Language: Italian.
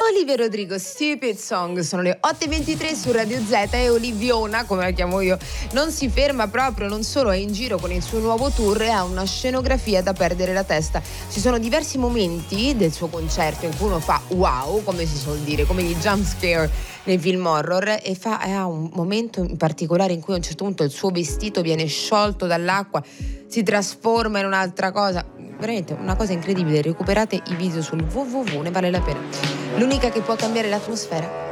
Olivia Rodrigo, Stupid Song. Sono le 8:23 su Radio Z e Oliviona, come la chiamo io, non si ferma proprio, non solo è in giro con il suo nuovo tour e ha una scenografia da perdere la testa. Ci sono diversi momenti del suo concerto in cui uno fa wow, come si suol dire, come gli jump scare nei film horror, e ha un momento in particolare in cui a un certo punto il suo vestito viene sciolto dall'acqua, si trasforma in un'altra cosa. Veramente una cosa incredibile. Recuperate i video sul www, ne vale la pena. L'unica che può cambiare l'atmosfera